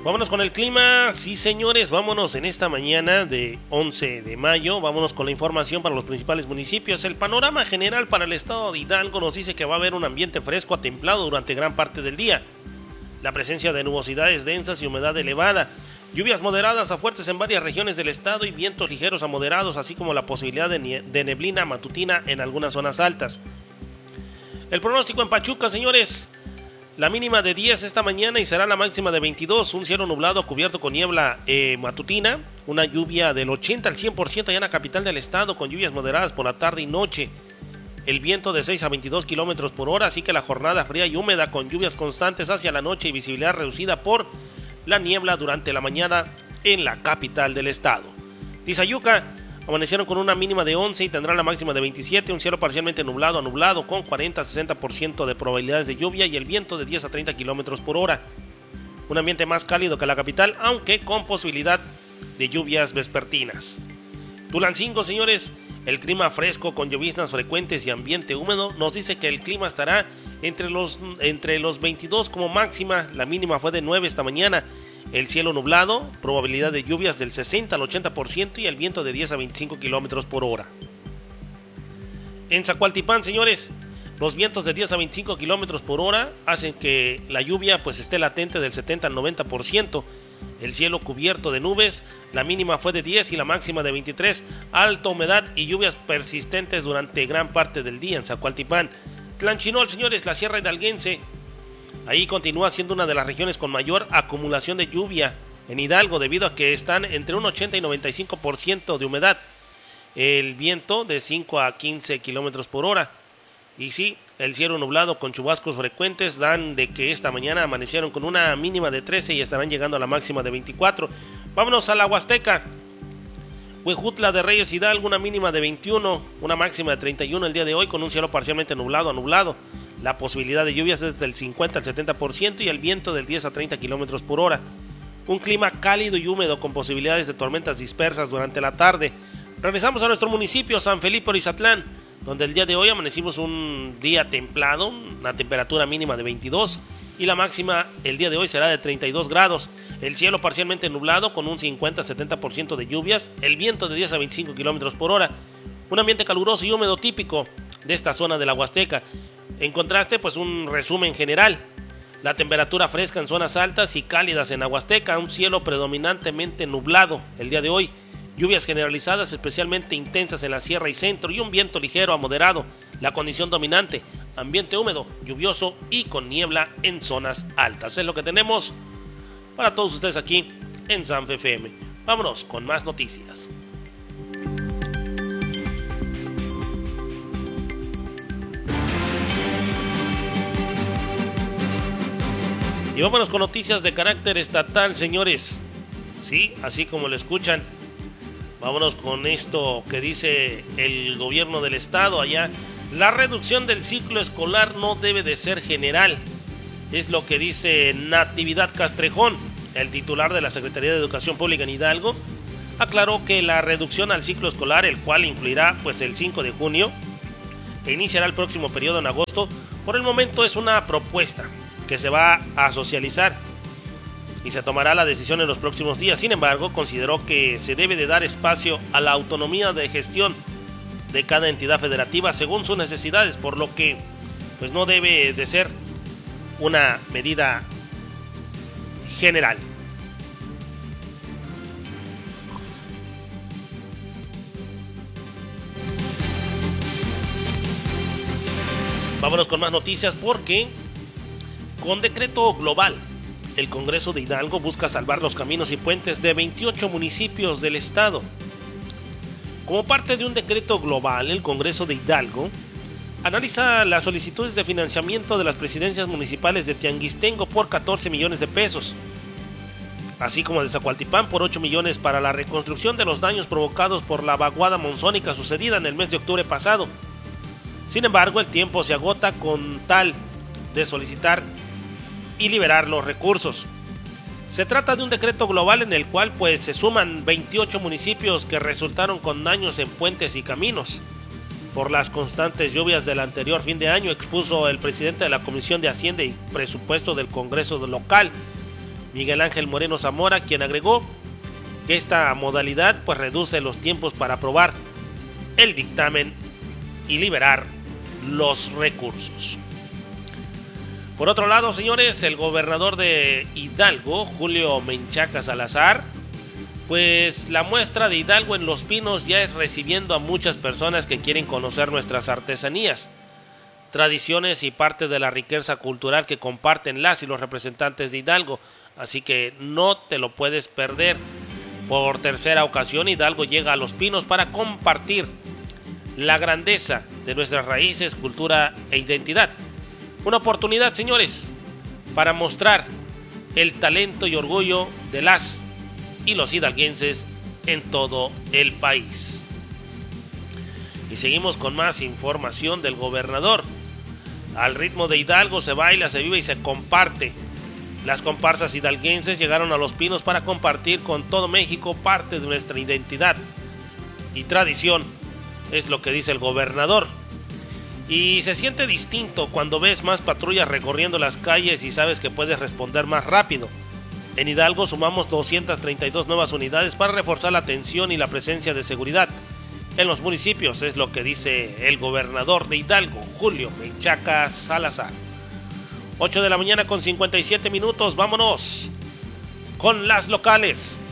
Vámonos con el clima, sí señores, vámonos en esta mañana de 11 de mayo, vámonos con la información para los principales municipios. El panorama general para el estado de Hidalgo nos dice que va a haber un ambiente fresco a templado durante gran parte del día. La presencia de nubosidades densas y humedad elevada, lluvias moderadas a fuertes en varias regiones del estado y vientos ligeros a moderados, así como la posibilidad de neblina matutina en algunas zonas altas. El pronóstico en Pachuca, señores. La mínima de 10 esta mañana y será la máxima de 22, un cielo nublado cubierto con niebla matutina, una lluvia del 80 al 100% allá en la capital del estado con lluvias moderadas por la tarde y noche. El viento de 6 a 22 kilómetros por hora, así que la jornada fría y húmeda con lluvias constantes hacia la noche y visibilidad reducida por la niebla durante la mañana en la capital del estado. Tizayuca. Amanecieron con una mínima de 11 y tendrán la máxima de 27, un cielo parcialmente nublado a nublado con 40-60% de probabilidades de lluvia y el viento de 10 a 30 kilómetros por hora. Un ambiente más cálido que la capital, aunque con posibilidad de lluvias vespertinas. Tulancingo, señores, el clima fresco con lloviznas frecuentes y ambiente húmedo nos dice que el clima estará entre los 22 como máxima, la mínima fue de 9 esta mañana. El cielo nublado, probabilidad de lluvias del 60 al 80% y el viento de 10 a 25 kilómetros por hora. En Zacualtipán, señores, los vientos de 10 a 25 kilómetros por hora hacen que la lluvia pues esté latente del 70 al 90%. El cielo cubierto de nubes, la mínima fue de 10 y la máxima de 23. Alta humedad y lluvias persistentes durante gran parte del día en Zacualtipán. Tlanchinol, señores, la Sierra Hidalguense. Ahí continúa siendo una de las regiones con mayor acumulación de lluvia en Hidalgo debido a que están entre un 80 y 95% de humedad. El viento de 5 a 15 kilómetros por hora. Y sí, el cielo nublado con chubascos frecuentes dan de que esta mañana amanecieron con una mínima de 13 y estarán llegando a la máxima de 24. Vámonos a la Huasteca. Huejutla de Reyes Hidalgo, una mínima de 21, una máxima de 31 el día de hoy con un cielo parcialmente nublado a nublado. La posibilidad de lluvias es del 50 al 70% y el viento del 10 a 30 kilómetros por hora. Un clima cálido y húmedo con posibilidades de tormentas dispersas durante la tarde. Regresamos a nuestro municipio, San Felipe Orizatlán, donde el día de hoy amanecimos un día templado, una temperatura mínima de 22 y la máxima el día de hoy será de 32 grados. El cielo parcialmente nublado con un 50 al 70% de lluvias, el viento de 10 a 25 kilómetros por hora. Un ambiente caluroso y húmedo típico de esta zona de la Huasteca. En contraste, pues un resumen general. La temperatura fresca en zonas altas y cálidas en la Huasteca, un cielo predominantemente nublado el día de hoy, lluvias generalizadas especialmente intensas en la sierra y centro y un viento ligero a moderado. La condición dominante, ambiente húmedo, lluvioso y con niebla en zonas altas. Es lo que tenemos para todos ustedes aquí en Sanfe FM. Vámonos con más noticias. Y vámonos con noticias de carácter estatal, señores. Sí, así como lo escuchan. Vámonos con esto que dice el gobierno del estado allá. La reducción del ciclo escolar no debe de ser general. Es lo que dice Natividad Castrejón, el titular de la Secretaría de Educación Pública en Hidalgo. Aclaró que la reducción al ciclo escolar, el cual incluirá pues el 5 de junio, que iniciará el próximo periodo en agosto, por el momento es una propuesta que se va a socializar y se tomará la decisión en los próximos días. Sin embargo, consideró que se debe de dar espacio a la autonomía de gestión de cada entidad federativa según sus necesidades, por lo que pues no debe de ser una medida general. Vámonos con más noticias porque con decreto global, el Congreso de Hidalgo busca salvar los caminos y puentes de 28 municipios del estado. Como parte de un decreto global, el Congreso de Hidalgo analiza las solicitudes de financiamiento de las presidencias municipales de Tianguistengo por 14 millones de pesos, así como de Zacualtipán por 8 millones para la reconstrucción de los daños provocados por la vaguada monzónica sucedida en el mes de octubre pasado. Sin embargo, el tiempo se agota con tal de solicitar y liberar los recursos. Se trata de un decreto global en el cual pues se suman 28 municipios que resultaron con daños en puentes y caminos por las constantes lluvias del anterior fin de año, expuso el presidente de la Comisión de Hacienda y Presupuesto del Congreso local, Miguel Ángel Moreno Zamora, quien agregó que esta modalidad pues reduce los tiempos para aprobar el dictamen y liberar los recursos. Por otro lado, señores, el gobernador de Hidalgo, Julio Menchaca Salazar, pues la muestra de Hidalgo en Los Pinos ya es recibiendo a muchas personas que quieren conocer nuestras artesanías, tradiciones y parte de la riqueza cultural que comparten las y los representantes de Hidalgo, así que no te lo puedes perder. Por tercera ocasión, Hidalgo llega a Los Pinos para compartir la grandeza de nuestras raíces, cultura e identidad. Una oportunidad, señores, para mostrar el talento y orgullo de las y los hidalguenses en todo el país. Y seguimos con más información del gobernador. Al ritmo de Hidalgo se baila, se vive y se comparte. Las comparsas hidalguenses llegaron a Los Pinos para compartir con todo México parte de nuestra identidad y tradición, es lo que dice el gobernador. Y se siente distinto cuando ves más patrullas recorriendo las calles y sabes que puedes responder más rápido. En Hidalgo sumamos 232 nuevas unidades para reforzar la atención y la presencia de seguridad en los municipios, es lo que dice el gobernador de Hidalgo, Julio Menchaca Salazar. 8 de la mañana con 57 minutos, vámonos con las locales.